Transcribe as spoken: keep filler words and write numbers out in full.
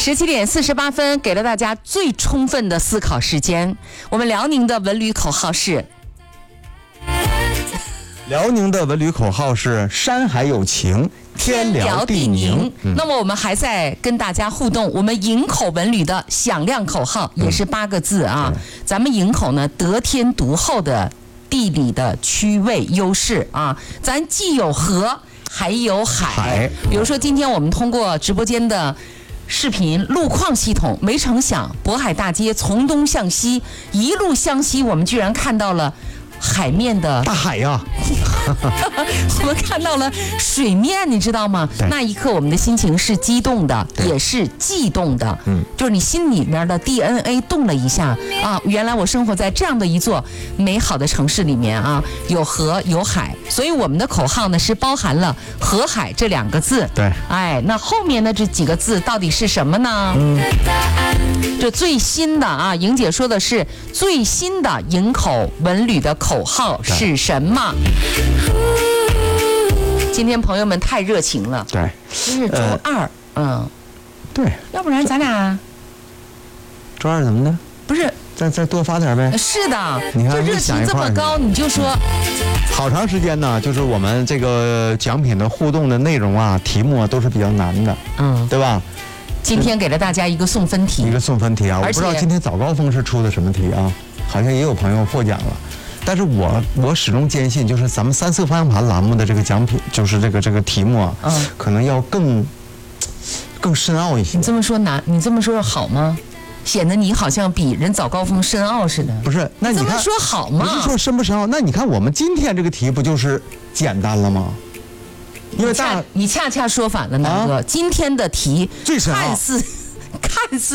十七点四十八分，给了大家最充分的思考时间。我们辽宁的文旅口号是。 辽宁的文旅口号是山海有情，天辽地宁。 嗯、那么我们还在跟大家互动，我们营口文旅的响亮口号也是八个字啊。嗯、咱们营口呢，得天独厚的地理的区位优势啊，咱既有河还有海。海比如说今天我们通过直播间的视频路况系统，没成想渤海大街从东向西一路向西，我们居然看到了海面的大海呀、啊， 我们看到了水面，你知道吗？那一刻我们的心情是激动的，也是悸动的。嗯，就是你心里面的 D N A 动了一下啊！原来我生活在这样的一座美好的城市里面啊，有河有海，所以我们的口号呢是包含了河海这两个字。 对， 哎，那后面的这几个字到底是什么呢？嗯。这最新的啊，莹姐说的是最新的营口文旅的口号是什么？今天朋友们太热情了， 对， 今日周二，呃、嗯， 对， 要不然咱俩周二怎么的？ 不是， 再再多发点呗。 是的， 你看这热情这么高，你就说。 好长时间呢，就是我们这个奖品的互动的内容啊、题目啊，都是比较难的，嗯，对吧？ 今天给了大家一个送分题， 一个送分题啊！我不知道今天早高峰是出的什么题啊？好像也有朋友获奖了，但是我我始终坚信，就是咱们三色方向盘栏目的这个奖品，就是这个这个题目啊，嗯，可能要更更深奥一些。 你这么说难？你这么说好吗？显得你好像比人早高峰深奥似的。 不是，那你看， 这么说好吗？ 不是说深不深奥？那你看我们今天这个题不就是简单了吗？因为大你恰恰说反了，南哥，啊、今天的题最深奥， 看似看似